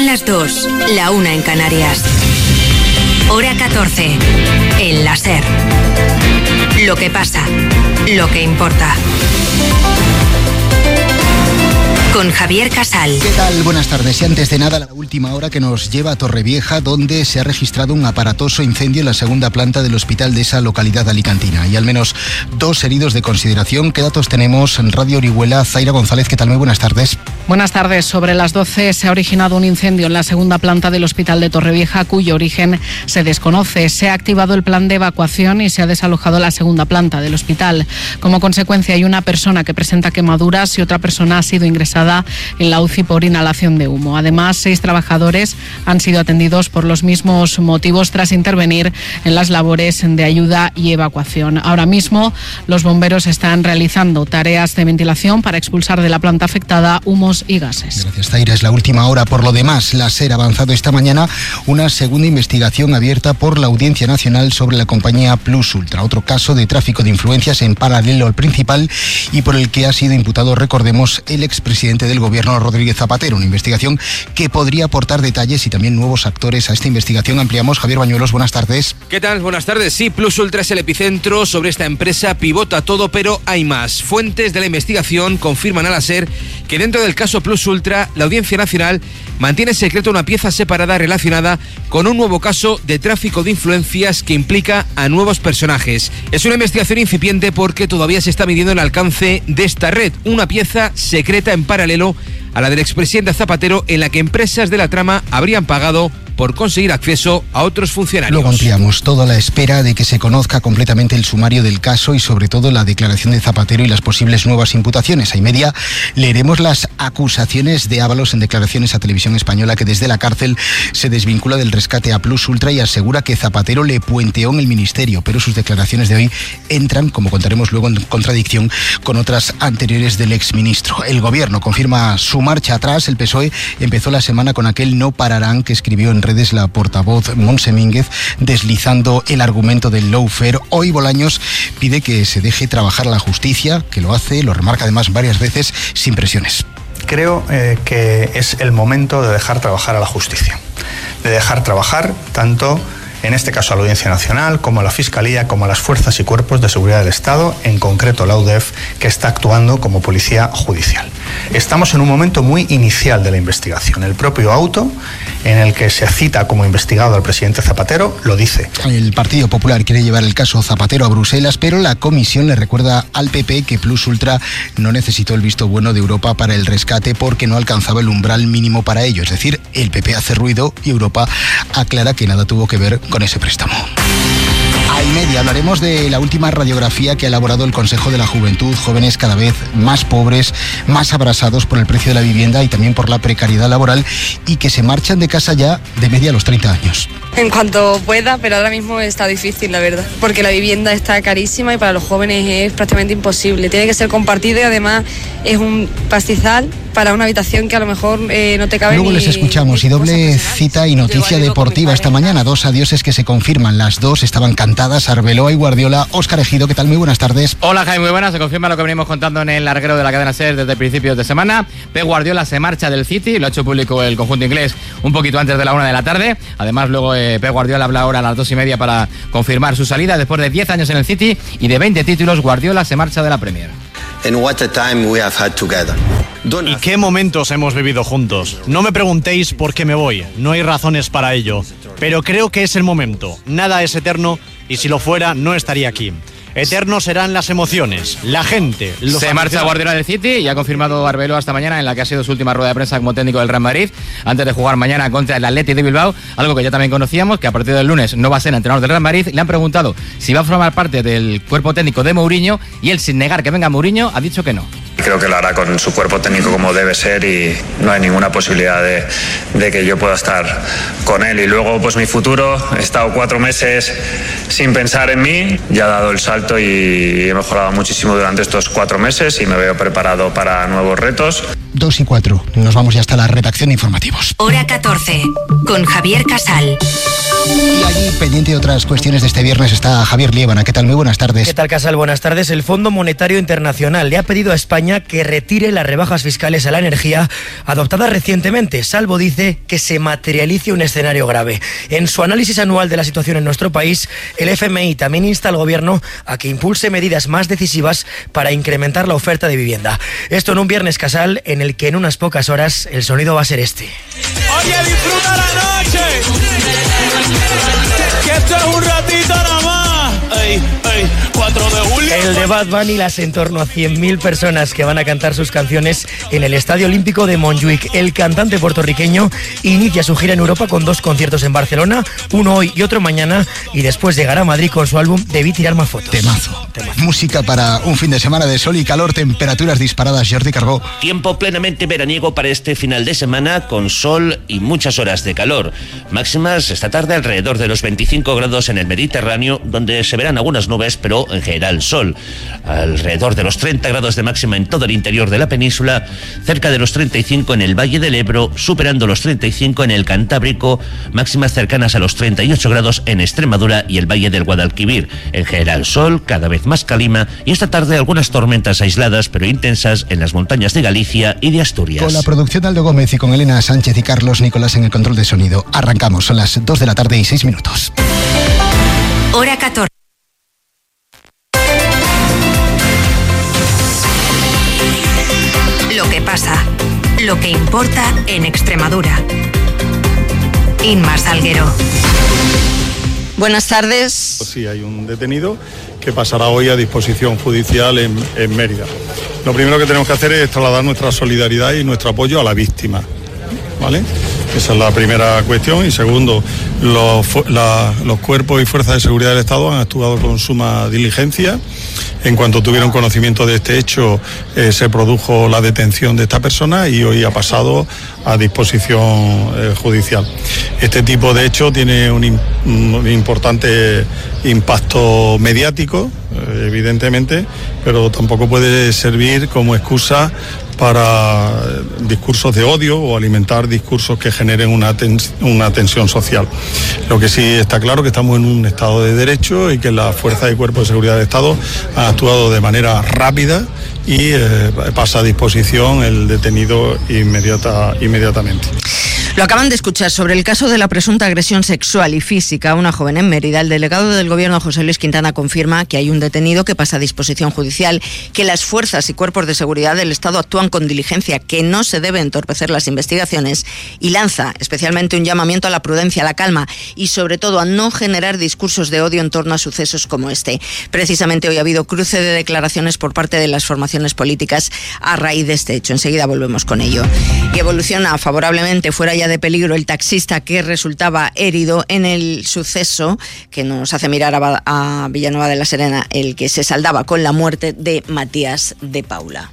Son las 2, la 1 en Canarias. Hora 14. El láser. Lo que pasa, lo que importa. Con Javier Casal. ¿Qué tal? Buenas tardes. Y antes de nada, la última hora que nos lleva a Torrevieja, donde se ha registrado un aparatoso incendio en la segunda planta del hospital de esa localidad alicantina. Y al menos 2 heridos de consideración. ¿Qué datos tenemos en Radio Orihuela? Zaira González, ¿qué tal? Muy buenas tardes. Buenas tardes. Sobre las 12 se ha originado un incendio en la segunda planta del hospital de Torrevieja, cuyo origen se desconoce. Se ha activado el plan de evacuación y se ha desalojado la segunda planta del hospital. Como consecuencia, hay una persona que presenta quemaduras y otra persona ha sido ingresada en la UCI por inhalación de humo. Además, 6 trabajadores han sido atendidos por los mismos motivos tras intervenir en las labores de ayuda y evacuación. Ahora mismo, los bomberos están realizando tareas de ventilación para expulsar de la planta afectada humos y gases. Gracias, Zaira. Es la última hora. Por lo demás, la SER ha avanzado esta mañana una segunda investigación abierta por la Audiencia Nacional sobre la compañía Plus Ultra, otro caso de tráfico de influencias en paralelo al principal y por el que ha sido imputado, recordemos, el expresidente del Gobierno, Rodríguez Zapatero. Una investigación que podría aportar detalles y también nuevos actores a esta investigación. Ampliamos. Javier Bañuelos, buenas tardes. ¿Qué tal? Buenas tardes. Sí, Plus Ultra es el epicentro. Sobre esta empresa pivota todo, pero hay más. Fuentes de la investigación confirman a la SER que dentro del caso Plus Ultra, la Audiencia Nacional mantiene secreto una pieza separada relacionada con un nuevo caso de tráfico de influencias que implica a nuevos personajes. Es una investigación incipiente porque todavía se está midiendo el alcance de esta red, una pieza secreta en paralelo a la del expresidente Zapatero, en la que empresas de la trama habrían pagado por conseguir acceso a otros funcionarios. Luego ampliamos, todo a la espera de que se conozca completamente el sumario del caso y sobre todo la declaración de Zapatero y las posibles nuevas imputaciones. A y media leeremos las acusaciones de Ábalos en declaraciones a Televisión Española, que desde la cárcel se desvincula del rescate a Plus Ultra y asegura que Zapatero le puenteó en el ministerio, pero sus declaraciones de hoy entran, como contaremos luego, en contradicción con otras anteriores del exministro. El Gobierno confirma su marcha atrás. El PSOE empezó la semana con aquel no pararán que escribió en redes la portavoz Montse Mínguez, deslizando el argumento del lawfare. Hoy Bolaños pide que se deje trabajar a la justicia, que lo hace, lo remarca además varias veces, sin presiones. Creo que es el momento de dejar trabajar a la justicia, de dejar trabajar tanto, en este caso, a la Audiencia Nacional, como a la Fiscalía, como a las fuerzas y cuerpos de seguridad del Estado, en concreto la UDEF, que está actuando como policía judicial. Estamos en un momento muy inicial de la investigación. El propio auto, en el que se cita como investigado al presidente Zapatero, lo dice. El Partido Popular quiere llevar el caso Zapatero a Bruselas, pero la Comisión le recuerda al PP que Plus Ultra no necesitó el visto bueno de Europa para el rescate porque no alcanzaba el umbral mínimo para ello. Es decir, el PP hace ruido y Europa aclara que nada tuvo que ver con ese préstamo. A y media hablaremos de la última radiografía que ha elaborado el Consejo de la Juventud. Jóvenes cada vez más pobres, más abrasados por el precio de la vivienda y también por la precariedad laboral, y que se marchan de casa ya de media a los 30 años. En cuanto pueda, pero ahora mismo está difícil, la verdad, porque la vivienda está carísima y para los jóvenes es prácticamente imposible. Tiene que ser compartido y además es un pastizal para una habitación que a lo mejor no te cabe. Luego les escuchamos y doble cita y noticia deportiva esta mañana. 2 adioses que se confirman. Las 2 estaban cantadas: Arbeloa y Guardiola. Óscar Ejido, ¿qué tal? Muy buenas tardes. Hola, Jaime, muy buenas. Se confirma lo que venimos contando en el larguero de la cadena SER desde principios de semana. Pep Guardiola se marcha del City, lo ha hecho público el conjunto inglés un poquito antes de la 1 de la tarde. Además, luego Pep Guardiola habla ahora a las 2:30 para confirmar su salida. Después de 10 años en el City y de 20 títulos, Guardiola se marcha de la Premier. And what a time we have had together. ¿Y qué momentos hemos vivido juntos? No me preguntéis por qué me voy, no hay razones para ello, pero creo que es el momento. Nada es eterno y si lo fuera no estaría aquí. Eternos serán las emociones, la gente. Se marcha Guardiola del City y ha confirmado Arbeloa esta mañana, en la que ha sido su última rueda de prensa como técnico del Real Madrid, antes de jugar mañana contra el Athletic de Bilbao, algo que ya también conocíamos, que a partir del lunes no va a ser entrenador del Real Madrid. Le han preguntado si va a formar parte del cuerpo técnico de Mourinho y él, sin negar que venga Mourinho, ha dicho que no. Creo que lo hará con su cuerpo técnico como debe ser y no hay ninguna posibilidad de que yo pueda estar con él. Y luego, pues mi futuro, he estado 4 meses sin pensar en mí, ya he dado el salto y he mejorado muchísimo durante estos 4 meses y me veo preparado para nuevos retos. 2:04, nos vamos ya hasta la redacción de informativos. Hora 14, con Javier Casal. Y allí, pendiente de otras cuestiones de este viernes, está Javier Liébana. ¿Qué tal? Muy buenas tardes. ¿Qué tal, Casal? Buenas tardes. El Fondo Monetario Internacional le ha pedido a España España que retire las rebajas fiscales a la energía adoptadas recientemente, salvo, dice, que se materialice un escenario grave. En su análisis anual de la situación en nuestro país, el FMI también insta al Gobierno a que impulse medidas más decisivas para incrementar la oferta de vivienda. Esto en un viernes Casal en el que en unas pocas horas el sonido va a ser este. Oye, disfruta la noche, que esto es un ratito nada más. Ey, 4 de julio. El de Bad Bunny, las en torno a 100.000 personas que van a cantar sus canciones en el Estadio Olímpico de Montjuic. El cantante puertorriqueño inicia su gira en Europa con 2 conciertos en Barcelona, uno hoy y otro mañana, y después llegará a Madrid con su álbum Debí tirar más fotos. Temazo. Música para un fin de semana de sol y calor, temperaturas disparadas. Jordi Carbó. Tiempo plenamente veraniego para este final de semana, con sol y muchas horas de calor. Máximas esta tarde alrededor de los 25 grados en el Mediterráneo, donde se verán algunas nubes, pero en general sol. Alrededor de los 30 grados de máxima en todo el interior de la península, cerca de los 35 en el Valle del Ebro, superando los 35 en el Cantábrico, máximas cercanas a los 38 grados en Extremadura y el Valle del Guadalquivir. En general sol, cada vez más calima, y esta tarde algunas tormentas aisladas pero intensas en las montañas de Galicia y de Asturias. Con la producción de Aldo Gómez y con Elena Sánchez y Carlos Nicolás en el control de sonido. Arrancamos, son las 2 de la tarde y 6 minutos. Hora 14. Lo que pasa, lo que importa en Extremadura. Inma Salguero. Buenas tardes. Sí, hay un detenido que pasará hoy a disposición judicial en Mérida. Lo primero que tenemos que hacer es trasladar nuestra solidaridad y nuestro apoyo a la víctima, ¿vale? Esa es la primera cuestión. Y segundo, los cuerpos y fuerzas de seguridad del Estado han actuado con suma diligencia. En cuanto tuvieron conocimiento de este hecho, se produjo la detención de esta persona y hoy ha pasado a disposición judicial. Este tipo de hecho tiene un importante impacto mediático, evidentemente, pero tampoco puede servir como excusa para discursos de odio o alimentar discursos que generen una tensión social. Lo que sí está claro que estamos en un Estado de Derecho y que las fuerzas y cuerpos de seguridad del Estado han actuado de manera rápida y pasa a disposición el detenido inmediatamente. Lo acaban de escuchar. Sobre el caso de la presunta agresión sexual y física a una joven en Mérida, el delegado del Gobierno, José Luis Quintana, confirma que hay un detenido que pasa a disposición judicial, que las fuerzas y cuerpos de seguridad del Estado actúan con diligencia, que no se deben entorpecer las investigaciones, y lanza especialmente un llamamiento a la prudencia, a la calma y sobre todo a no generar discursos de odio en torno a sucesos como este. Precisamente hoy ha habido cruce de declaraciones por parte de las formaciones políticas a raíz de este hecho. Enseguida volvemos con ello. Y evoluciona favorablemente, fuera ya de peligro, el taxista que resultaba herido en el suceso que nos hace mirar a Villanueva de la Serena, el que se saldaba con la muerte de Matías de Paula.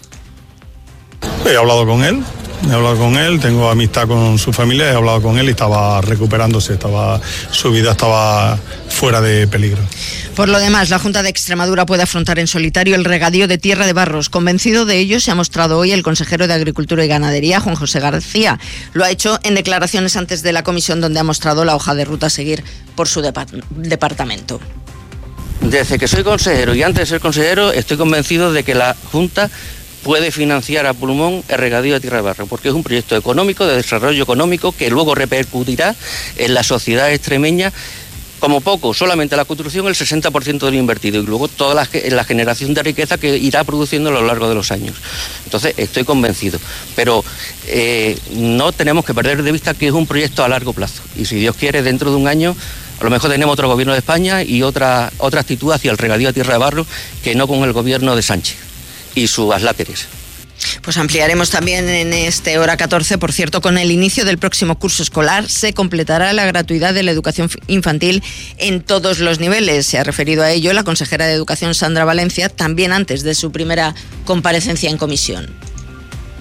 He hablado con él, tengo amistad con su familia, he hablado con él y estaba recuperándose, su vida estaba fuera de peligro. Por lo demás, la Junta de Extremadura puede afrontar en solitario el regadío de Tierra de Barros. Convencido de ello se ha mostrado hoy el consejero de Agricultura y Ganadería, Juan José García. Lo ha hecho en declaraciones antes de la comisión, donde ha mostrado la hoja de ruta a seguir por su departamento. Desde que soy consejero y antes de ser consejero, estoy convencido de que la Junta puede financiar a pulmón el regadío de Tierra de Barros, porque es un proyecto económico, de desarrollo económico, que luego repercutirá en la sociedad extremeña. Como poco, solamente la construcción el 60% de lo invertido y luego toda la generación de riqueza que irá produciendo a lo largo de los años. Entonces, estoy convencido. Pero no tenemos que perder de vista que es un proyecto a largo plazo. Y si Dios quiere, dentro de un año, a lo mejor tenemos otro gobierno de España y otra actitud hacia el regadío de Tierra de Barros que no con el gobierno de Sánchez y sus adláteres. Pues ampliaremos también en este Hora 14. Por cierto, con el inicio del próximo curso escolar se completará la gratuidad de la educación infantil en todos los niveles. Se ha referido a ello la consejera de Educación, Sandra Valencia, también antes de su primera comparecencia en comisión.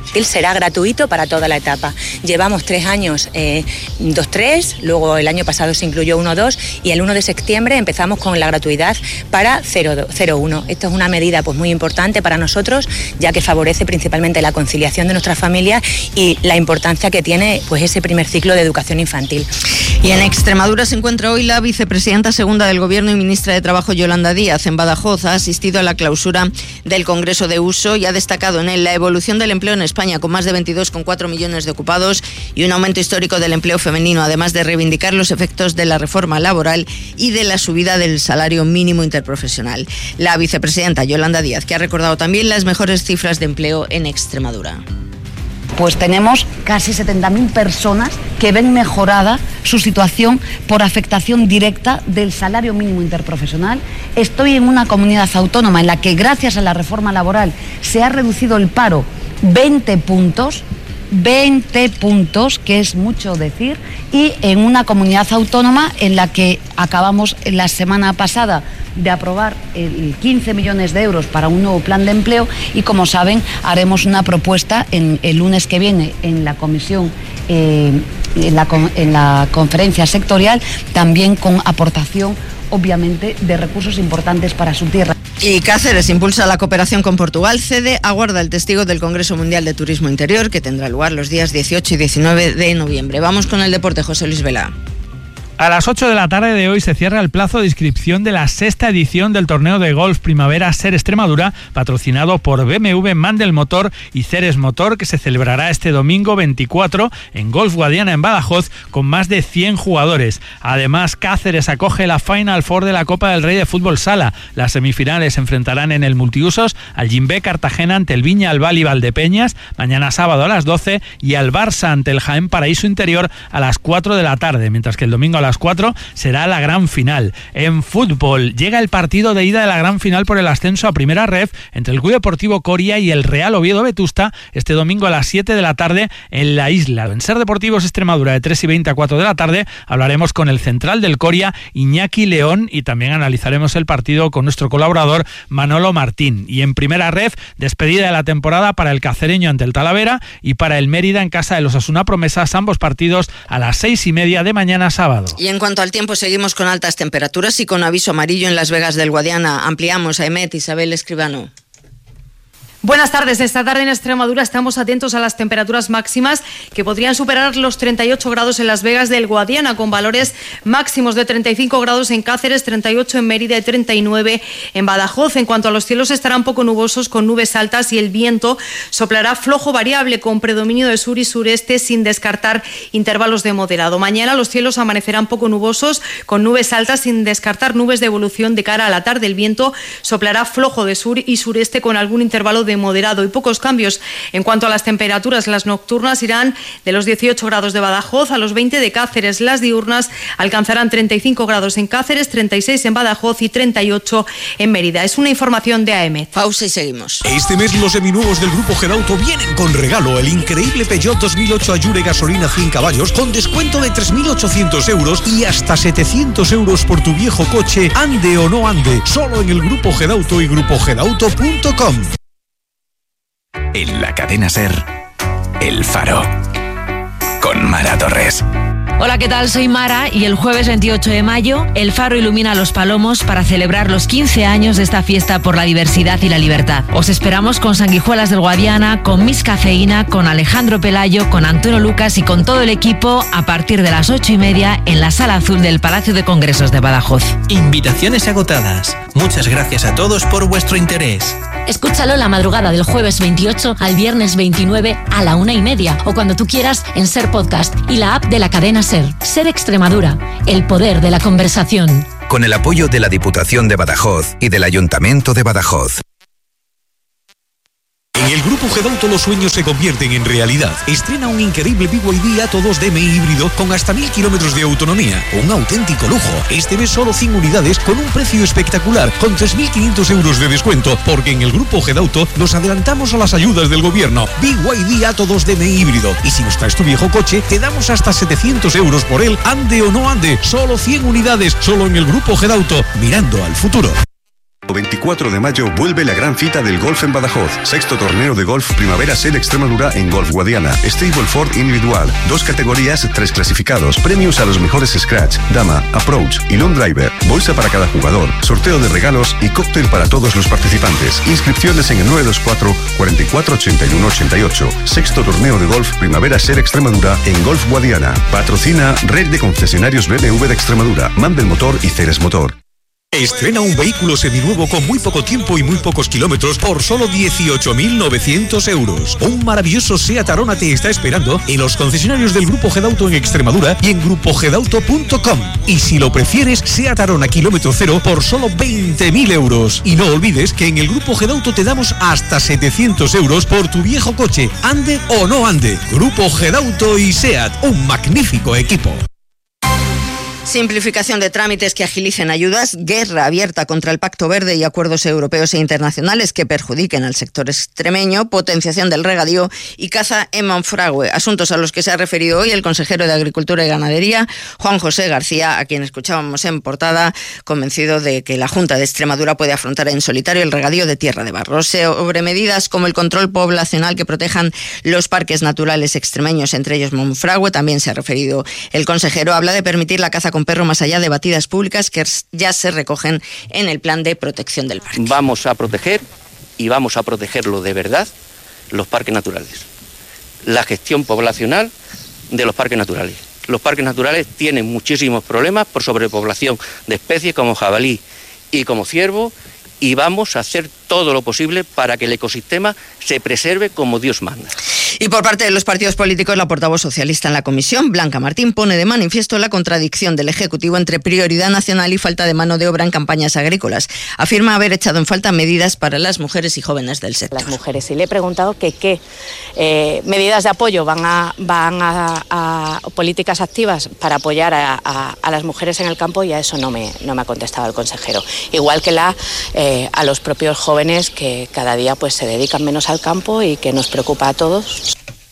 será gratuito para toda la etapa. Llevamos 3 años 2-3, luego el año pasado se incluyó 1-2 y el 1 de septiembre empezamos con la gratuidad para 0-1. Esto es una medida pues muy importante para nosotros, ya que favorece principalmente la conciliación de nuestras familias y la importancia que tiene pues ese primer ciclo de educación infantil. Y en Extremadura se encuentra hoy la vicepresidenta segunda del Gobierno y ministra de Trabajo, Yolanda Díaz. En Badajoz ha asistido a la clausura del Congreso de Uso y ha destacado en él la evolución del empleo en España, con más de 22,4 millones de ocupados y un aumento histórico del empleo femenino, además de reivindicar los efectos de la reforma laboral y de la subida del salario mínimo interprofesional. La vicepresidenta Yolanda Díaz, que ha recordado también las mejores cifras de empleo en Extremadura. Pues tenemos casi 70.000 personas que ven mejorada su situación por afectación directa del salario mínimo interprofesional. Estoy en una comunidad autónoma en la que gracias a la reforma laboral se ha reducido el paro 20 puntos, que es mucho decir, y en una comunidad autónoma en la que acabamos la semana pasada de aprobar 15 millones de euros para un nuevo plan de empleo y, como saben, haremos una propuesta el lunes que viene en la comisión, en la conferencia sectorial, también con aportación, obviamente, de recursos importantes para su tierra. Y Cáceres impulsa la cooperación con Portugal, aguarda el testigo del Congreso Mundial de Turismo Interior, que tendrá lugar los días 18 y 19 de noviembre. Vamos con el deporte, José Luis Vela. A las 8 de la tarde de hoy se cierra el plazo de inscripción de la 6ª edición del torneo de golf Primavera SER Extremadura, patrocinado por BMW Mandel Motor y Ceres Motor, que se celebrará este domingo 24 en Golf Guadiana, en Badajoz, con más de 100 jugadores. Además, Cáceres acoge la Final Four de la Copa del Rey de Fútbol Sala. Las semifinales se enfrentarán en el multiusos al Jimbe Cartagena ante el Viña Albal y Valdepeñas, mañana sábado a las 12, y al Barça ante el Jaén Paraíso Interior a las 4 de la tarde, mientras que el domingo a las 4 será la gran final. En fútbol llega el partido de ida de la gran final por el ascenso a Primera Ref entre el Club Deportivo Coria y el Real Oviedo Vetusta este domingo a las 7 de la tarde en la isla. En Ser Deportivos Extremadura de 3:20 a 4 de la tarde hablaremos con el central del Coria, Iñaki León, y también analizaremos el partido con nuestro colaborador Manolo Martín. Y en Primera Ref, despedida de la temporada para el Cacereño ante el Talavera y para el Mérida en casa de los Osasuna Promesas, ambos partidos a las 6:30 de mañana sábado. Y en cuanto al tiempo, seguimos con altas temperaturas y con aviso amarillo en Las Vegas del Guadiana. Ampliamos a Emet, Isabel Escribano. Buenas tardes. Esta tarde en Extremadura estamos atentos a las temperaturas máximas que podrían superar los 38 grados en Las Vegas del Guadiana, con valores máximos de 35 grados en Cáceres, 38 en Mérida y 39 en Badajoz. En cuanto a los cielos, estarán poco nubosos con nubes altas y el viento soplará flojo variable con predominio de sur y sureste, sin descartar intervalos de moderado. Mañana los cielos amanecerán poco nubosos con nubes altas, sin descartar nubes de evolución de cara a la tarde. El viento soplará flojo de sur y sureste con algún intervalo de moderado y pocos cambios. En cuanto a las temperaturas, las nocturnas irán de los 18 grados de Badajoz a los 20 de Cáceres. Las diurnas alcanzarán 35 grados en Cáceres, 36 en Badajoz y 38 en Mérida. Es una información de AEMET. Pausa y seguimos. Este mes los seminuevos del Grupo Gedauto vienen con regalo: el increíble Peugeot 2008 Allure gasolina 100 caballos con descuento de 3.800 euros y hasta 700 euros por tu viejo coche, ande o no ande, solo en el Grupo Gedauto y grupogedauto.com. En la cadena SER, El Faro, con Mara Torres. Hola, ¿qué tal? Soy Mara y el jueves 28 de mayo El Faro ilumina Los Palomos para celebrar los 15 años de esta fiesta por la diversidad y la libertad. Os esperamos con Sanguijuelas del Guadiana, con Miss Cafeína, con Alejandro Pelayo, con Antonio Lucas y con todo el equipo a partir de las 8:30 en la Sala Azul del Palacio de Congresos de Badajoz. Invitaciones agotadas. Muchas gracias a todos por vuestro interés. Escúchalo la madrugada del jueves 28 al viernes 29 a la 1:30 o cuando tú quieras en SER Podcast y la app de la cadena SER. SER Extremadura, el poder de la conversación. Con el apoyo de la Diputación de Badajoz y del Ayuntamiento de Badajoz. En el Grupo Gedauto los sueños se convierten en realidad. Estrena un increíble BYD Atto 2 DMI híbrido con hasta 1000 kilómetros de autonomía. Un auténtico lujo. Este mes solo 100 unidades con un precio espectacular, con 3.500 euros de descuento, porque en el Grupo Gedauto nos adelantamos a las ayudas del gobierno. BYD Atto 2 DMI híbrido. Y si nos traes tu viejo coche, te damos hasta 700 euros por él, ande o no ande. Solo 100 unidades, solo en el Grupo Gedauto, mirando al futuro. 24 de mayo vuelve la gran cita del golf en Badajoz. Sexto torneo de golf Primavera Ser Extremadura en Golf Guadiana. Stableford individual. 2 categorías, 3 clasificados. Premios a los mejores scratch, dama, approach y long driver. Bolsa para cada jugador. Sorteo de regalos y cóctel para todos los participantes. Inscripciones en el 924 44 81 88. Sexto torneo de golf Primavera Ser Extremadura en Golf Guadiana. Patrocina Red de Concesionarios BMW de Extremadura, Mandel Motor y Ceres Motor. Estrena un vehículo seminuevo con muy poco tiempo y muy pocos kilómetros por solo 18.900 euros. Un maravilloso SEAT Arona te está esperando en los concesionarios del Grupo Gedauto en Extremadura y en grupogedauto.com. Y si lo prefieres, SEAT Arona kilómetro cero por solo 20.000 euros. Y no olvides que en el Grupo Gedauto te damos hasta 700 euros por tu viejo coche, ande o no ande. Grupo Gedauto y SEAT, un magnífico equipo. Simplificación de trámites que agilicen ayudas, guerra abierta contra el Pacto Verde y acuerdos europeos e internacionales que perjudiquen al sector extremeño, potenciación del regadío y caza en Monfragüe. Asuntos a los que se ha referido hoy el consejero de Agricultura y Ganadería, Juan José García, a quien escuchábamos en portada, convencido de que la Junta de Extremadura puede afrontar en solitario el regadío de Tierra de Barro. Sobre medidas como el control poblacional que protejan los parques naturales extremeños, entre ellos Monfragüe, también se ha referido el consejero. Habla de permitir la caza con perro más allá de batidas públicas que ya se recogen en el plan de protección del parque. Vamos a proteger, y vamos a protegerlo de verdad, los parques naturales. La gestión poblacional de los parques naturales. Los parques naturales tienen muchísimos problemas por sobrepoblación de especies como jabalí y como ciervo, y vamos a hacer todo lo posible para que el ecosistema se preserve como Dios manda. Y por parte de los partidos políticos, la portavoz socialista en la comisión, Blanca Martín, pone de manifiesto la contradicción del Ejecutivo entre prioridad nacional y falta de mano de obra en campañas agrícolas. Afirma haber echado en falta medidas para las mujeres y jóvenes del sector. Las mujeres, y le he preguntado que qué medidas de apoyo van a políticas activas para apoyar a las mujeres en el campo, y a eso no me ha contestado el consejero. Igual que a los propios jóvenes que cada día pues se dedican menos al campo y que nos preocupa a todos.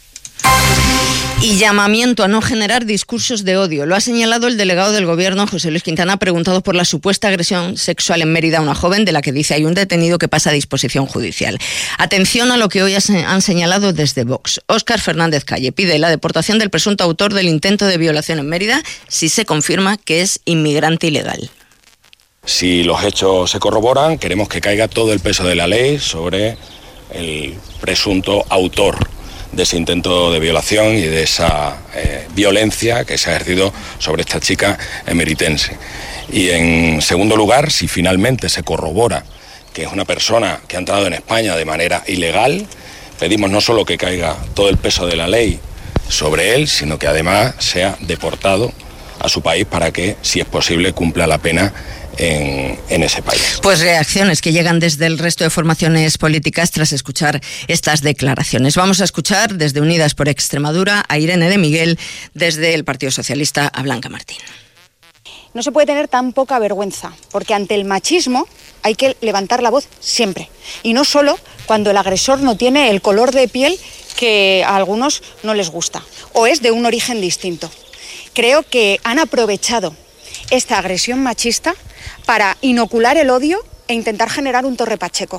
Y llamamiento a no generar discursos de odio. Lo ha señalado el delegado del Gobierno, José Luis Quintana, preguntado por la supuesta agresión sexual en Mérida a una joven de la que dice hay un detenido que pasa a disposición judicial. Atención a lo que hoy han señalado desde Vox. Óscar Fernández Calle pide la deportación del presunto autor del intento de violación en Mérida si se confirma que es inmigrante ilegal. Si los hechos se corroboran, queremos que caiga todo el peso de la ley sobre el presunto autor de ese intento de violación y de esa violencia que se ha ejercido sobre esta chica emeritense. Y en segundo lugar, si finalmente se corrobora que es una persona que ha entrado en España de manera ilegal, pedimos no solo que caiga todo el peso de la ley sobre él, sino que además sea deportado a su país para que, si es posible, cumpla la pena en ese país. Pues reacciones que llegan desde el resto de formaciones políticas tras escuchar estas declaraciones. Vamos a escuchar desde Unidas por Extremadura a Irene de Miguel, desde el Partido Socialista a Blanca Martín. No se puede tener tan poca vergüenza, porque ante el machismo hay que levantar la voz siempre. Y no solo cuando el agresor no tiene el color de piel que a algunos no les gusta, o es de un origen distinto. Creo que han aprovechado esta agresión machista para inocular el odio e intentar generar un Torre Pacheco.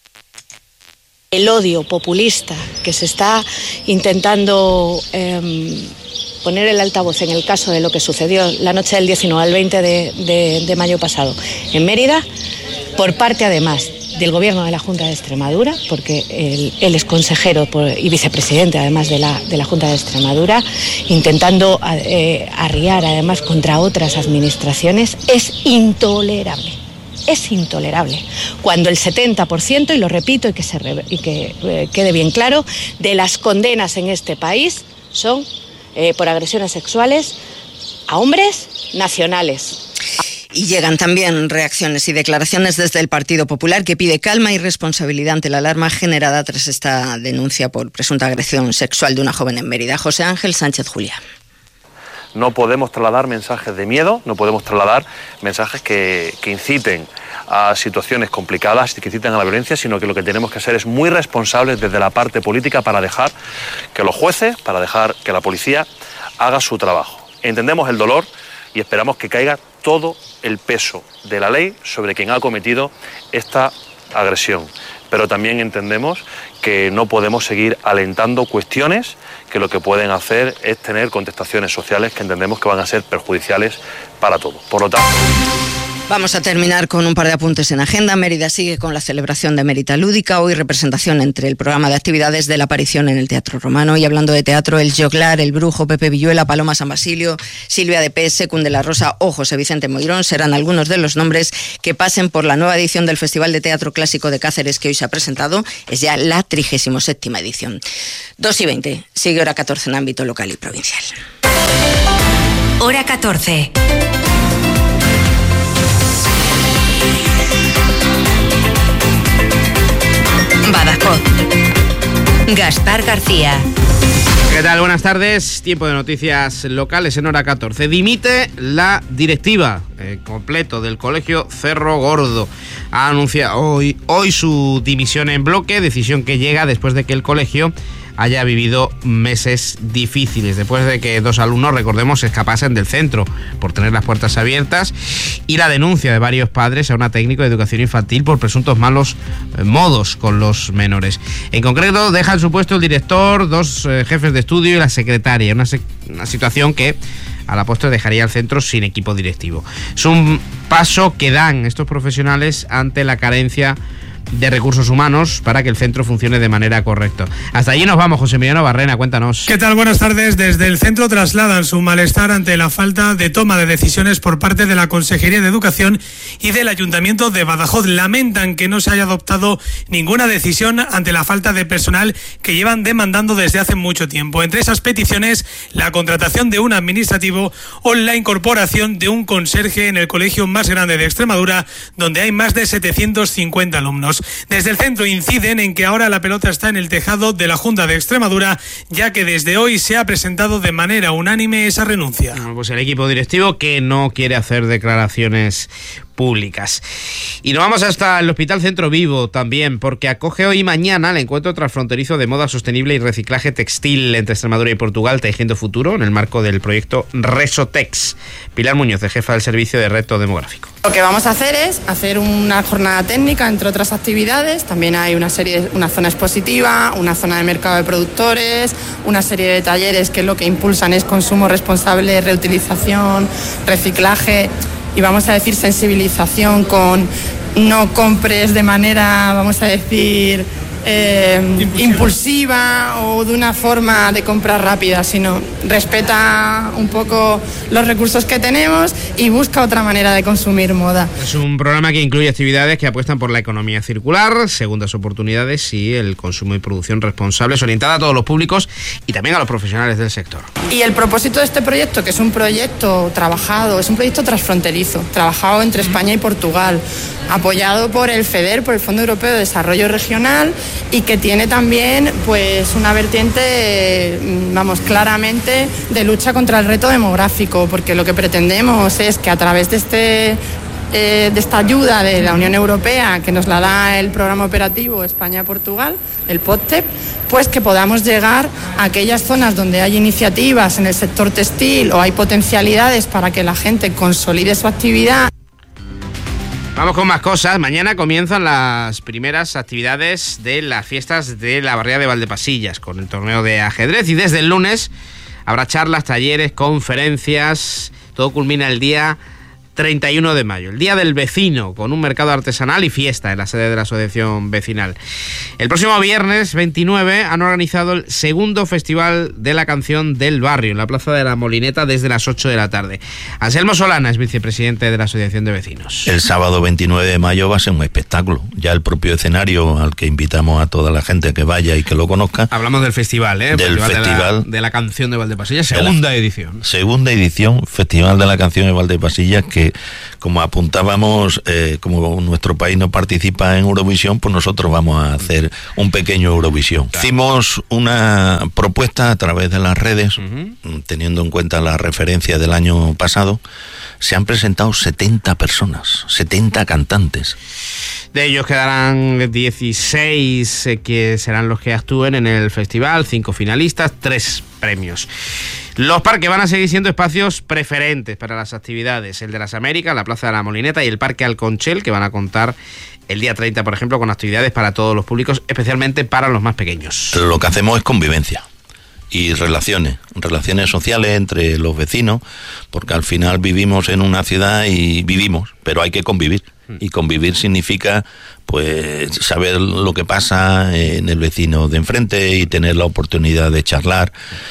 El odio populista que se está intentando poner el altavoz en el caso de lo que sucedió la noche del 19 al 20 de mayo pasado en Mérida, por parte además del Gobierno de la Junta de Extremadura, porque él es consejero y vicepresidente además de la Junta de Extremadura, intentando arriar además contra otras administraciones, es intolerable. Es intolerable. Cuando el 70%, y lo repito y que quede bien claro, de las condenas en este país son por agresiones sexuales a hombres nacionales. Y llegan también reacciones y declaraciones desde el Partido Popular, que pide calma y responsabilidad ante la alarma generada tras esta denuncia por presunta agresión sexual de una joven en Mérida. José Ángel Sánchez Julián. No podemos trasladar mensajes de miedo, no podemos trasladar mensajes que inciten a situaciones complicadas y que inciten a la violencia, sino que lo que tenemos que ser es muy responsables desde la parte política para dejar que los jueces, para dejar que la policía haga su trabajo. Entendemos el dolor y esperamos que caiga todo el peso de la ley sobre quien ha cometido esta agresión. Pero también entendemos que no podemos seguir alentando cuestiones que lo que pueden hacer es tener contestaciones sociales que entendemos que van a ser perjudiciales para todos. Por lo tanto... Vamos a terminar con un par de apuntes en agenda. Mérida sigue con la celebración de Mérita Lúdica. Hoy representación entre el programa de actividades de la aparición en el Teatro Romano. Y hablando de teatro, El Joglar, El Brujo, Pepe Villuela, Paloma San Basilio, Silvia de Pese, Cun de la Rosa o José Vicente Moirón serán algunos de los nombres que pasen por la nueva edición del Festival de Teatro Clásico de Cáceres que hoy se ha presentado. Es ya la 37ª edición. 2:20. Sigue Hora 14 en ámbito local y provincial. Hora 14. Badajoz. Gaspar García. ¿Qué tal? Buenas tardes. Tiempo de noticias locales en Hora 14. Dimite la directiva completo del Colegio Cerro Gordo. Ha anunciado hoy su dimisión en bloque, decisión que llega después de que el colegio haya vivido meses difíciles, después de que 2 alumnos, recordemos, se escapasen del centro por tener las puertas abiertas, y la denuncia de varios padres a una técnico de educación infantil por presuntos malos modos con los menores. En concreto, dejan su puesto el director, 2 jefes de estudio y la secretaria, una situación que a la postre dejaría al centro sin equipo directivo. Es un paso que dan estos profesionales ante la carencia de recursos humanos para que el centro funcione de manera correcta. Hasta allí nos vamos, José Emiliano Barrena, cuéntanos. ¿Qué tal? Buenas tardes. Desde el centro trasladan su malestar ante la falta de toma de decisiones por parte de la Consejería de Educación y del Ayuntamiento de Badajoz. Lamentan que no se haya adoptado ninguna decisión ante la falta de personal que llevan demandando desde hace mucho tiempo. Entre esas peticiones, la contratación de un administrativo o la incorporación de un conserje en el colegio más grande de Extremadura, donde hay más de 750 alumnos. Desde el centro inciden en que ahora la pelota está en el tejado de la Junta de Extremadura, ya que desde hoy se ha presentado de manera unánime esa renuncia. Bueno, pues el equipo directivo que no quiere hacer declaraciones públicas. Y nos vamos hasta el Hospital Centro Vivo también, porque acoge hoy y mañana el encuentro transfronterizo de moda sostenible y reciclaje textil entre Extremadura y Portugal, Tejiendo Futuro, en el marco del proyecto Resotex. Pilar Muñoz, jefa del Servicio de Reto Demográfico. Lo que vamos a hacer es hacer una jornada técnica, entre otras actividades. También hay una zona expositiva, una zona de mercado de productores, una serie de talleres que lo que impulsan es consumo responsable, reutilización, reciclaje y vamos a decir sensibilización con no compres de manera, vamos a decir, impulsiva o de una forma de compra rápida, sino respeta un poco los recursos que tenemos y busca otra manera de consumir moda. Es un programa que incluye actividades que apuestan por la economía circular, segundas oportunidades y el consumo y producción responsables, orientada a todos los públicos y también a los profesionales del sector. Y el propósito de este proyecto, que es un proyecto trabajado, es un proyecto transfronterizo, trabajado entre España y Portugal, apoyado por el FEDER, por el Fondo Europeo de Desarrollo Regional, y que tiene también pues una vertiente, claramente de lucha contra el reto demográfico, porque lo que pretendemos es que a través de esta ayuda de la Unión Europea, que nos la da el programa operativo España-Portugal, el POTTEP, pues que podamos llegar a aquellas zonas donde hay iniciativas en el sector textil o hay potencialidades para que la gente consolide su actividad. Vamos con más cosas. Mañana comienzan las primeras actividades de las fiestas de la barriada de Valdepasillas con el torneo de ajedrez, y desde el lunes habrá charlas, talleres, conferencias. Todo culmina el día 31 de mayo, el Día del Vecino, con un mercado artesanal y fiesta en la sede de la asociación vecinal. El próximo viernes 29 han organizado el segundo Festival de la Canción del Barrio en la Plaza de la Molineta desde las 8 de la tarde. Anselmo Solana es vicepresidente de la Asociación de Vecinos. El sábado 29 de mayo va a ser un espectáculo. Ya el propio escenario al que invitamos a toda la gente que vaya y que lo conozca. Hablamos del festival, Del festival de la Canción de Valdepasillas, segunda edición. Segunda edición, Festival de la Canción de Valdepasillas, que como apuntábamos, como nuestro país no participa en Eurovisión, pues nosotros vamos a hacer un pequeño Eurovisión. Hicimos una propuesta a través de las redes, teniendo en cuenta la referencia del año pasado. Se han presentado 70 personas, 70 cantantes. De ellos quedarán 16 que serán los que actúen en el festival, 5 finalistas, 3 premios. Los parques van a seguir siendo espacios preferentes para las actividades. El de las Américas, la Plaza de la Molineta y el Parque Alconchel, que van a contar el día 30, por ejemplo, con actividades para todos los públicos, especialmente para los más pequeños. Lo que hacemos es convivencia y relaciones sociales entre los vecinos, porque al final vivimos en una ciudad y vivimos, pero hay que convivir. Y convivir significa pues saber lo que pasa en el vecino de enfrente y tener la oportunidad de charlar,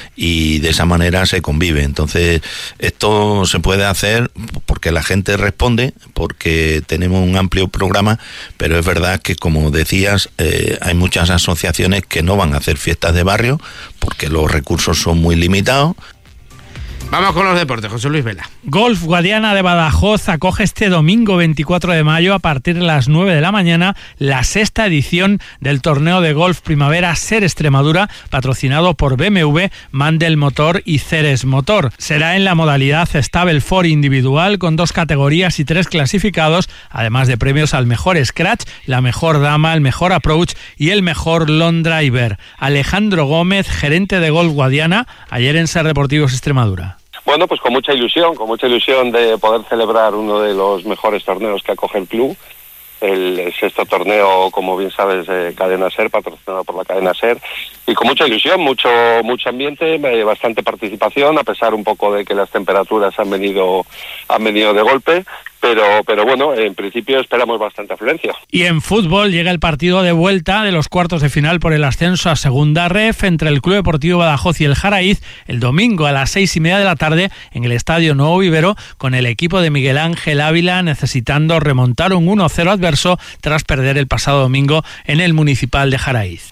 y de esa manera se convive. Entonces esto se puede hacer porque la gente responde, porque tenemos un amplio programa, pero es verdad que, como decías, hay muchas asociaciones que no van a hacer fiestas de barrio porque los recursos son muy limitados. Vamos con los deportes, José Luis Vela. Golf Guadiana de Badajoz acoge este domingo 24 de mayo a partir de las 9 de la mañana la sexta edición del torneo de golf Primavera SER Extremadura, patrocinado por BMW, Mandel Motor y Ceres Motor. Será en la modalidad Stableford individual, con 2 categorías y 3 clasificados, además de premios al mejor scratch, la mejor dama, el mejor approach y el mejor long driver. Alejandro Gómez, gerente de Golf Guadiana, ayer en SER Deportivos Extremadura. Bueno, pues con mucha ilusión de poder celebrar uno de los mejores torneos que acoge el club, el sexto torneo, como bien sabes, de Cadena SER, patrocinado por la Cadena SER, y con mucha ilusión, mucho ambiente, bastante participación, a pesar un poco de que las temperaturas han venido de golpe. Pero bueno, en principio esperamos bastante afluencia. Y en fútbol llega el partido de vuelta de los cuartos de final por el ascenso a Segunda Ref entre el Club Deportivo Badajoz y el Jaraíz el domingo a las 6:30 de la tarde en el Estadio Nuevo Vivero, con el equipo de Miguel Ángel Ávila necesitando remontar un 1-0 adverso tras perder el pasado domingo en el Municipal de Jaraíz.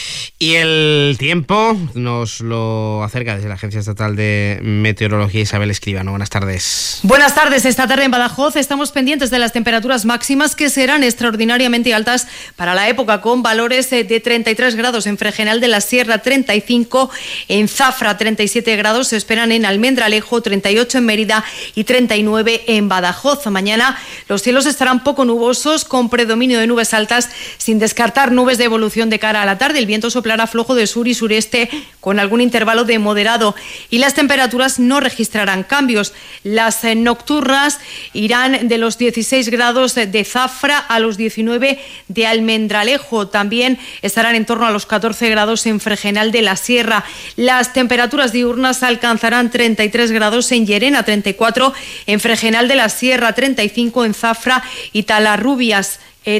Y el tiempo nos lo acerca desde la Agencia Estatal de Meteorología Isabel Escribano. Buenas tardes. Buenas tardes. Esta tarde en Badajoz estamos pendientes de las temperaturas máximas, que serán extraordinariamente altas para la época, con valores de 33 grados en Fregenal de la Sierra, 35 en Zafra, 37 grados se esperan en Almendralejo, 38 en Mérida y 39 en Badajoz. Mañana los cielos estarán poco nubosos, con predominio de nubes altas, sin descartar nubes de evolución de cara a la tarde. El viento soplará flojo de sur y sureste, con algún intervalo de moderado, y las temperaturas no registrarán cambios. Las nocturnas irán de los 16 grados de Zafra a los 19 de Almendralejo. También estarán en torno a los 14 grados en Fregenal de la Sierra. Las temperaturas diurnas alcanzarán 33 grados en Llerena, 34 en Fregenal de la Sierra, 35 en Zafra y Talarrubias.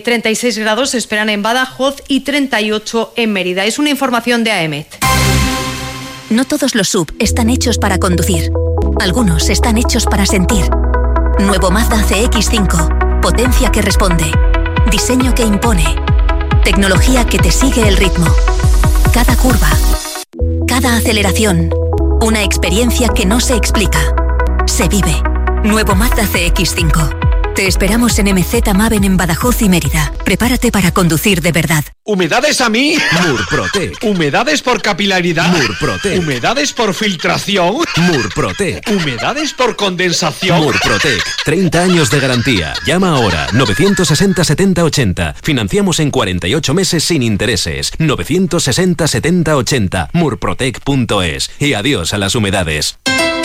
36 grados se esperan en Badajoz y 38 en Mérida. Es una información de AEMET. No todos los SUV están hechos para conducir. Algunos están hechos para sentir. Nuevo Mazda CX-5. Potencia que responde. Diseño que impone. Tecnología que te sigue el ritmo. Cada curva. Cada aceleración. Una experiencia que no se explica. Se vive. Nuevo Mazda CX-5. Te esperamos en MZ Maven en Badajoz y Mérida. Prepárate para conducir de verdad. ¿Humedades a mí? Murprotec. ¿Humedades por capilaridad? Murprotec. ¿Humedades por filtración? Murprotec. ¿Humedades por condensación? Murprotec. 30 años de garantía. Llama ahora. 960 70 80. Financiamos en 48 meses sin intereses. 960 70 80. Murprotec.es. Y adiós a las humedades.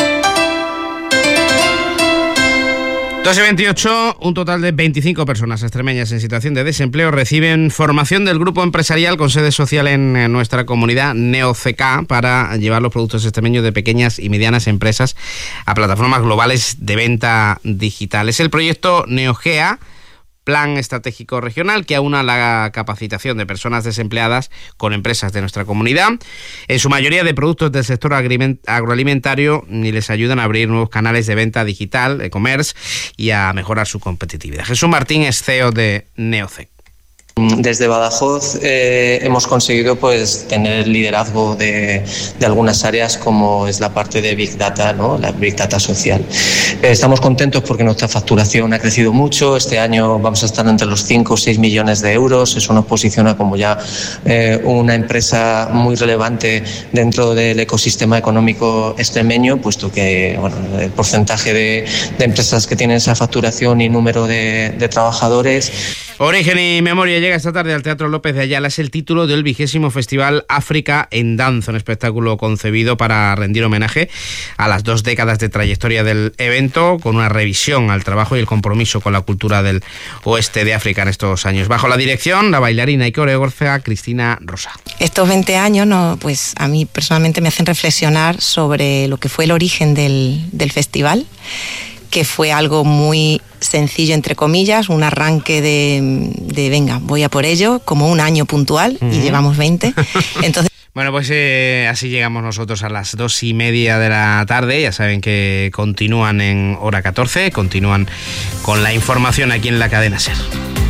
2:28, un total de 25 personas extremeñas en situación de desempleo reciben formación del grupo empresarial con sede social en nuestra comunidad, NeoCK, para llevar los productos extremeños de pequeñas y medianas empresas a plataformas globales de venta digital. Es el proyecto NeoGea, Plan Estratégico Regional, que aúna la capacitación de personas desempleadas con empresas de nuestra comunidad, en su mayoría de productos del sector agroalimentario, y les ayudan a abrir nuevos canales de venta digital, e-commerce, y a mejorar su competitividad. Jesús Martín es CEO de NeoCK. Desde Badajoz hemos conseguido tener liderazgo de algunas áreas, como es la parte de Big Data, ¿no? La Big Data social. Estamos contentos porque nuestra facturación ha crecido mucho. Este año vamos a estar entre los 5 o 6 millones de euros. Eso nos posiciona como ya una empresa muy relevante dentro del ecosistema económico extremeño, puesto que el porcentaje de empresas que tienen esa facturación y número de trabajadores. Origen y Memoria llega esta tarde al Teatro López de Ayala. Es el título del 20º Festival África en Danza, un espectáculo concebido para rendir homenaje a las 2 décadas de trayectoria del evento, con una revisión al trabajo y el compromiso con la cultura del oeste de África en estos años. Bajo la dirección, la bailarina y coreógrafa Cristina Rosa. Estos 20 años, pues a mí personalmente me hacen reflexionar sobre lo que fue el origen del festival, que fue algo muy sencillo, entre comillas, un arranque de venga, voy a por ello, como un año puntual, y llevamos 20. Entonces... Bueno, pues así llegamos nosotros a las 2:30 de la tarde. Ya saben que continúan en Hora 14, continúan con la información aquí en la cadena SER.